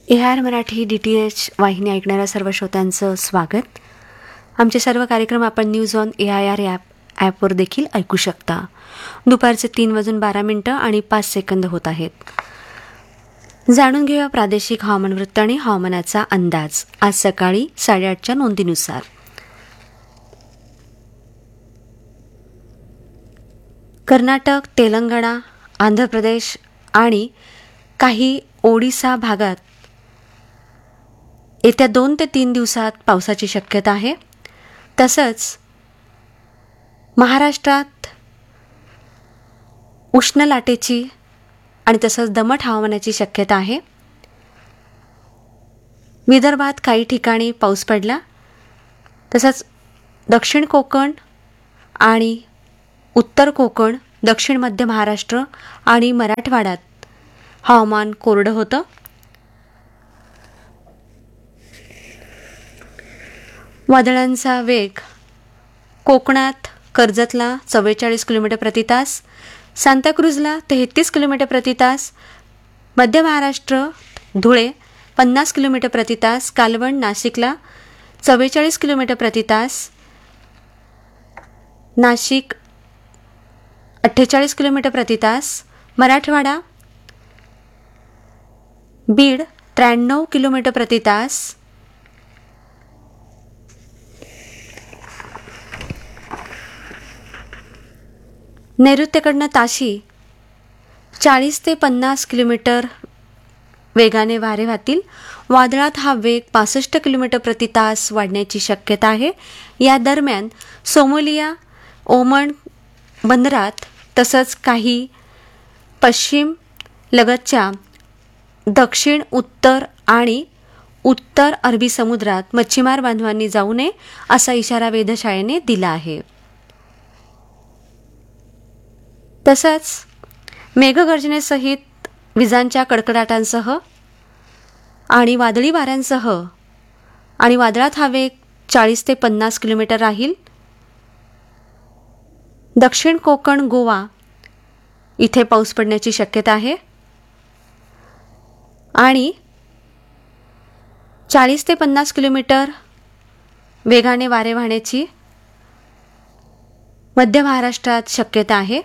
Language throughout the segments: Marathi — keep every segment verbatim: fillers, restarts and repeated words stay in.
A R Marathi D T H वाहिनी ऐकणाऱ्या सर्व श्रोत्यांचं स्वागत. आमचे सर्व कार्यक्रम आपण news on A I R app ॲपवर देखील ऐकू शकता. दुपारचे तीन वाजून बारा मिनटं आणि पाच सेकंद होत आहेत. जाणून घेऊया प्रादेशिक हवामान वृत्त आणि हवामानाचा अंदाज आज सकाळी साडेआठच्या नोंदीनुसार. कर्नाटक, तेलंगणा, आंध्र प्रदेश आणि काही ओडिसा भागात येत्या दोन ते तीन दिवसात पावसाची शक्यता आहे. तसंच महाराष्ट्रात उष्ण लाटेची आणि तसंच दमट हवामानाची शक्यता आहे. विदर्भात काही ठिकाणी पाऊस पडला. तसंच दक्षिण कोकण आणि उत्तर कोकण, दक्षिण मध्य महाराष्ट्र आणि मराठवाड्यात हवामान कोरडं होतं. वादळांचा वेग कोकणात कर्जतला चव्वेचाळीस किलोमीटर प्रति तास, सांताक्रूजला तेहतीस किलोमीटर प्रति तास, मध्य महाराष्ट्र धुळे पन्नास किलोमीटर प्रति तास, कालवण नाशिकला चव्वेचाळीस किलोमीटर प्रति तास, नाशिक अठ्ठेचाळीस किलोमीटर प्रति तास, मराठवाडा बीड त्र्याण्णव किलोमीटर प्रति तास, नैऋत्येकडनं ताशी चाळीस ते पन्नास किलोमीटर वेगाने वारे वाहतील. वादळात हा वेग पासष्ट किलोमीटर प्रति तास वाढण्याची शक्यता आहे. या दरम्यान सोमालिया, ओमन बंदरात तसंच काही पश्चिम लगतच्या दक्षिण, उत्तर आणि उत्तर अरबी समुद्रात मच्छीमार बांधवांनी जाऊ नये असा इशारा वेधशाळेने दिला आहे. तसंच मेघगर्जनेसहित विजांच्या कडकडाटांसह आणि वादळी वाऱ्यांसह आणि वादळात हा वेग चाळीस ते पन्नास किलोमीटर राहील. दक्षिण कोकण, गोवा इथे पाऊस पडण्याची शक्यता आहे आणि चाळीस ते पन्नास किलोमीटर वेगाने वारे वाहण्याची मध्य महाराष्ट्रात शक्यता आहे.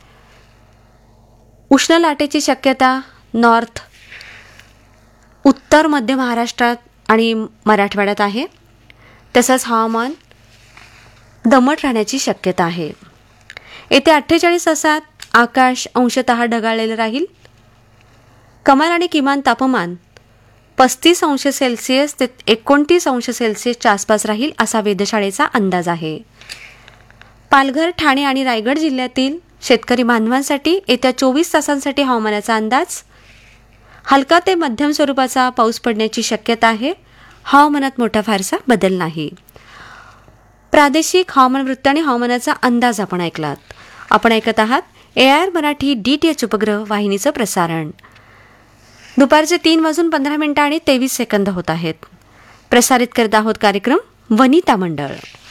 उष्ण लाटेची शक्यता नॉर्थ, उत्तर मध्य महाराष्ट्रात आणि मराठवाड्यात आहे. तसंच हवामान दमट राहण्याची शक्यता आहे. येत्या अठ्ठेचाळीस तासात आकाश अंशतः ढगाळलेलं राहील. कमाल आणि किमान तापमान पस्तीस अंश सेल्सिअस ते एकोणतीस अंश सेल्सिअसच्या आसपास राहील असा वेधशाळेचा अंदाज आहे. पालघर, ठाणे आणि रायगड जिल्ह्यातील शेतकरी बांधवांसाठी येत्या चोवीस तासांसाठी हवामानाचा अंदाज हलका ते मध्यम स्वरूपाचा पाऊस पडण्याची शक्यता आहे. हवामानात मोठा फारसा बदल नाही. प्रादेशिक हवामान वृत्त आणि हवामानाचा अंदाज आपण ऐकलात. आपण ऐकत आहात A R Marathi D T H उपग्रह वाहिनीचं प्रसारण. दुपारचे तीन वाजून पंधरा मिनिटं आणि तेवीस सेकंद होत आहेत. प्रसारित करत आहोत कार्यक्रम वनिता मंडळ.